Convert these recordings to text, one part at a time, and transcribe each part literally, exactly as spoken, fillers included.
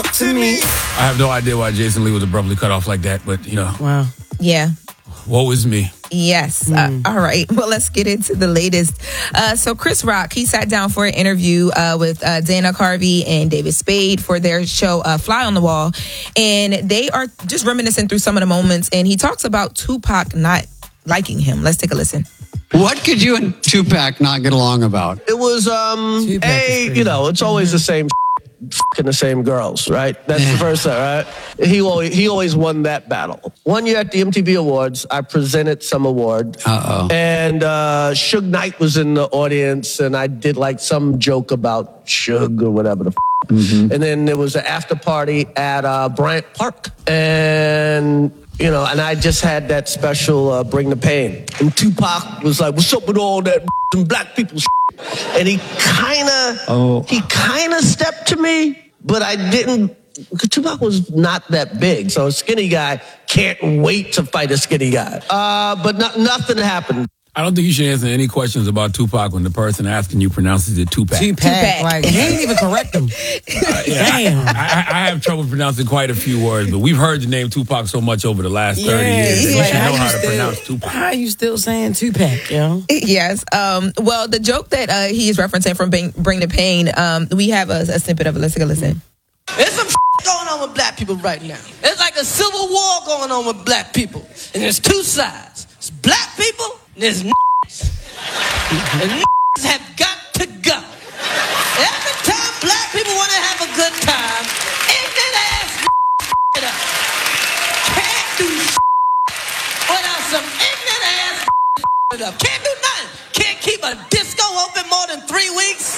to me. I have no idea why Jason Lee was abruptly cut off like that, but, you know. Wow. Yeah. Woe is me. Yes. Mm. Uh, all right. Well, let's get into the latest. Uh, so Chris Rock, he sat down for an interview uh, with uh, Dana Carvey and David Spade for their show uh, Fly on the Wall. And they are just reminiscing through some of the moments. And he talks about Tupac not liking him. Let's take a listen. What could you and Tupac not get along about? It was, um, a, you know, it's always the same f***ing the same girls, right? That's the first thing, right? He always, he always won that battle. One year at the M T V Awards, I presented some award. Uh-oh. And uh, Suge Knight was in the audience, and I did like some joke about Suge or whatever the f***. Mm-hmm. And then there was an after party at uh, Bryant Park. And... You know, and I just had that special uh, Bring the Pain. And Tupac was like, what's up with all that black people shit? And he kind of, oh. he kind of stepped to me, but I didn't, because Tupac was not that big. So a skinny guy can't wait to fight a skinny guy. Uh, but no, nothing happened. I don't think you should answer any questions about Tupac when the person asking you pronounces it Tupac. Tupac. Tupac. Like, he ain't even correct him. Uh, yeah, Damn. I, I, I have trouble pronouncing quite a few words, but we've heard the name Tupac so much over the last thirty yeah, years that like, you should know how, how to still, pronounce Tupac. How are you still saying Tupac, yo? Yes. Um, well, the joke that uh, he is referencing from Bring, Bring the Pain, um, we have a, a snippet of it. Let's take a listen. There's some going on with black people right now. There's like a civil war going on with black people. And there's two sides. There's black people and there's n****s. And n****s have got to go. Every time black people want to have a good time, ignorant ass it up. Can't do without some ignorant ass it up. Can't do nothing. Can't keep a disco open more than three weeks.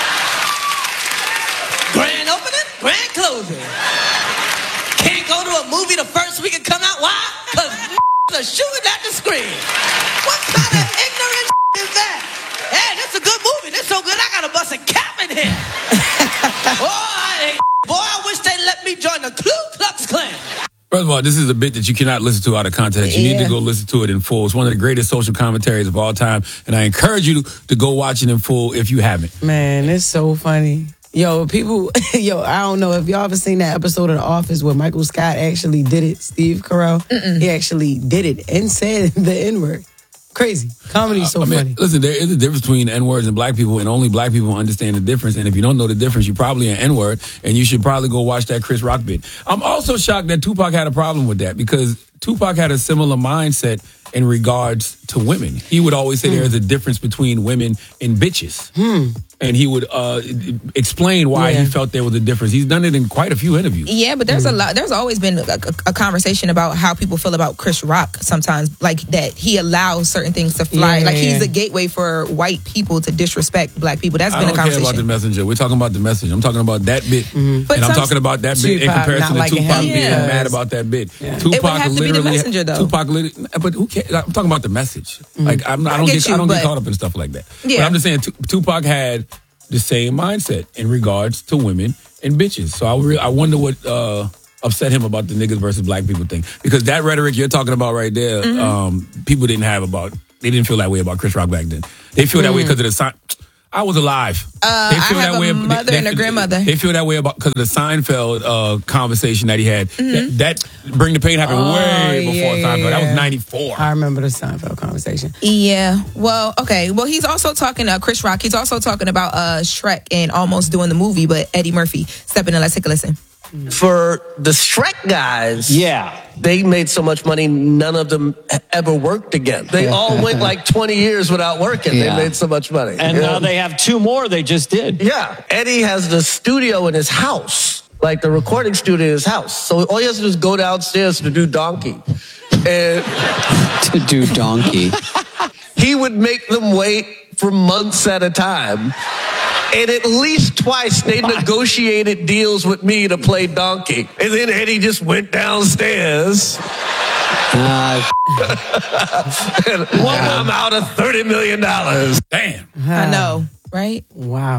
Grand opening, grand closing. Can't go to a movie the first week and come out. Why? Because are shooting at the screen. What kind of ignorant is that? Hey, that's a good movie. That's so good, I gotta bust a cap in here. Oh, I, boy, I wish they let me join the Ku Klux Klan. First of all, this is a bit that you cannot listen to out of context. You yeah. need to go listen to it in full. It's one of the greatest social commentaries of all time, and I encourage you to, to go watch it in full if you haven't. Man, it's so funny. Yo, people, yo, I don't know if y'all ever seen that episode of The Office where Michael Scott actually did it, Steve Carell. Mm-mm. He actually did it and said the N-word. Crazy. Comedy's so uh, I mean, funny. Listen, there is a difference between N-words and black people, and only black people understand the difference. And if you don't know the difference, you're probably an N-word, and you should probably go watch that Chris Rock bit. I'm also shocked that Tupac had a problem with that, because Tupac had a similar mindset in regards to women. He would always say hmm. there's a difference between women and bitches. Hmm. And he would uh, explain why yeah. he felt there was a difference. He's done it in quite a few interviews. Yeah, but there's mm. a lot. There's always been a, a, a conversation about how people feel about Chris Rock sometimes, like that he allows certain things to fly. Yeah, like he's a gateway for white people to disrespect black people. That's been I don't a conversation. care about the messenger. We're talking about the message. I'm talking about that bit. Mm-hmm. And I'm talking about that bit in comparison to Tupac being yeah. mad about that bit. Yeah. Tupac it would have to literally, be the messenger, though. Tupac literally, but who cares? I'm talking about the message. Mm-hmm. Like I'm not, I don't, I get, get, you, I don't get caught up in stuff like that. Yeah. But I'm just saying Tupac had the same mindset in regards to women and bitches. So I, re- I wonder what uh, upset him about the niggas versus black people thing. Because that rhetoric you're talking about right there, mm-hmm. um, people didn't have about, they didn't feel that way about Chris Rock back then. They feel mm-hmm. that way because of the sign. I was alive. Uh, they feel I have that a way, mother they, and a they, grandmother. They feel that way about because of the Seinfeld uh, conversation that he had. Mm-hmm. That, that Bring the Pain happened oh, way before yeah, Seinfeld. Yeah. That was ninety-four. I remember the Seinfeld conversation. Yeah. Well, okay. Well, he's also talking, uh, Chris Rock, he's also talking about uh, Shrek and almost doing the movie, but Eddie Murphy stepping in. Let's take a listen. For the Shrek guys, yeah, they made so much money, none of them ever worked again. They all went like twenty years without working. Yeah. They made so much money. And now they have two more they just did. Yeah. Eddie has the studio in his house, like the recording studio in his house. So all he has to do is go downstairs to do Donkey. And to do Donkey. He would make them wait for months at a time. And at least twice they negotiated deals with me to play Donkey. And then Eddie just went downstairs. Uh, and wow. I'm out of thirty million dollars. Damn. I know, right? Wow.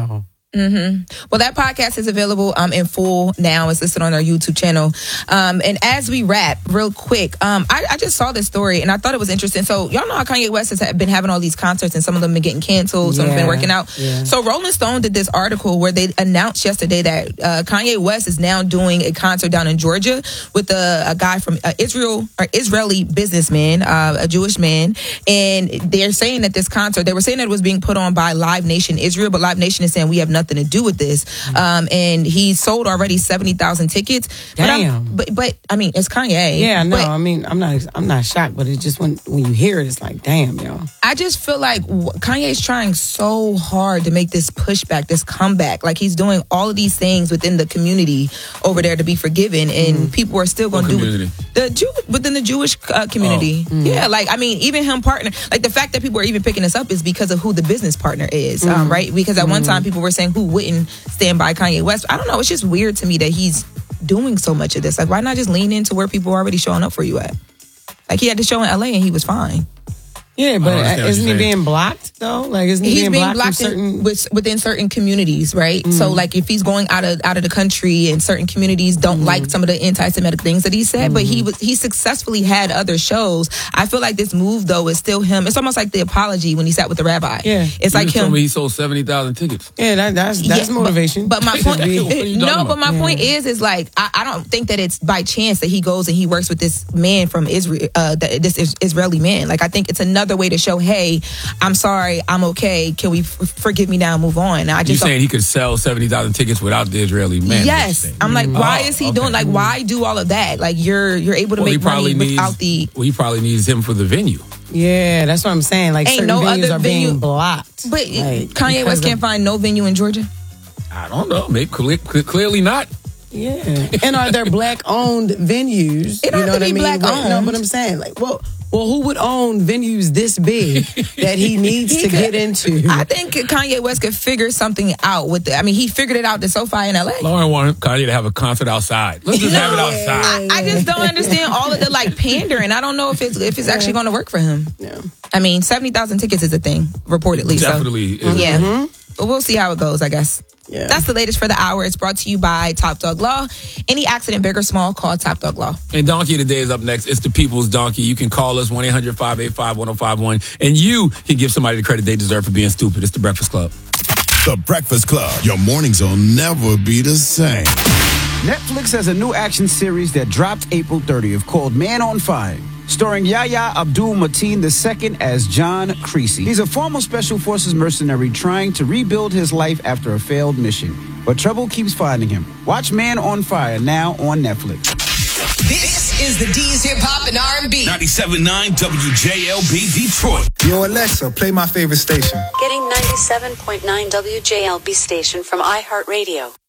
Mm-hmm. Well, that podcast is available um, in full now. It's listed on our YouTube channel. Um, and as we wrap, real quick, um, I, I just saw this story and I thought it was interesting. So y'all know how Kanye West has been having all these concerts and some of them been getting canceled, some yeah, have been working out. Yeah. So Rolling Stone did this article where they announced yesterday that uh, Kanye West is now doing a concert down in Georgia with a, a guy from uh, Israel, or Israeli businessman, uh, a Jewish man. And they're saying that this concert, they were saying that it was being put on by Live Nation Israel, but Live Nation is saying we have nothing to do with this. Um, and he sold already seventy thousand tickets. Damn. But, but but I mean, it's Kanye. Yeah, no, but I mean, I'm not, I'm not shocked, but it's just when when you hear it, it's like, damn, yo. I just feel like Kanye's trying so hard to make this pushback, this comeback. Like he's doing all of these things within the community over there to be forgiven, and mm. people are still going to do it. The Jew within the Jewish uh, community. Oh. Mm. Yeah, like I mean, even him partner. Like the fact that people are even picking this up is because of who the business partner is, mm. um, right? Because at mm. one time people were saying who wouldn't stand by Kanye West. I don't know. It's just weird to me that he's doing so much of this. Like, why not just lean into where people are already showing up for you at? Like, he had to show in L A and he was fine. Yeah, but isn't he being blocked though? Like, isn't he he's being, being blocked, blocked certain... in, with, within certain communities, right? Mm. So, like, if he's going out of out of the country and certain communities don't mm. like some of the anti-Semitic things that he said, mm. but he was he successfully had other shows. I feel like this move though is still him. It's almost like the apology when he sat with the rabbi. Yeah, it's you like him. Told me he sold seventy thousand tickets. Yeah, that, that's that's yeah, motivation. But, but my point, no, but my yeah. point is, is like I, I don't think that it's by chance that he goes and he works with this man from Israel, uh, this Israeli man. Like I think it's another way to show, hey, I'm sorry, I'm okay. Can we f- forgive me now and move on? I just you saying he could sell seventy thousand tickets without the Israeli man? Yes, I'm like, why is he oh, okay. doing? Like, why do all of that? Like, you're you're able to well, make money needs, without the. Well, he probably needs him for the venue. Yeah, that's what I'm saying. Like, Ain't certain no venues other are venue, being blocked. But like, Kanye West can't of, find no venue in Georgia. I don't know. Maybe clearly not. Yeah, and are there black-owned venues? It you know what I mean? Black-owned. No, but I'm saying, like, well, well, who would own venues this big that he needs he to could, get into? I think Kanye West could figure something out with it. I mean, he figured it out at SoFi in L A. Lauren wanted Kanye to have a concert outside. Let's just no, have it outside. I, I just don't understand all of the like pandering. I don't know if it's if it's actually going to work for him. Yeah. I mean, seventy thousand tickets is a thing, reportedly. Definitely. So, is. Yeah. Mm-hmm. But we'll see how it goes, I guess. Yeah. That's the latest for the hour. It's brought to you by Top Dog Law. Any accident, big or small, call Top Dog Law. And Donkey of the Day is up next. It's the People's Donkey. You can call us one eight hundred five eight five one oh five one and you can give somebody the credit they deserve for being stupid. It's The Breakfast Club. The Breakfast Club. Your mornings will never be the same. Netflix has a new action series that dropped April thirtieth called Man on Fire, starring Yahya Abdul-Mateen the Second as John Creasy. He's a former Special Forces mercenary trying to rebuild his life after a failed mission, but trouble keeps finding him. Watch Man on Fire now on Netflix. This is the D's Hip Hop and R and B. ninety-seven point nine W J L B Detroit. Yo, Alexa, play my favorite station. Getting ninety-seven point nine W J L B station from iHeartRadio.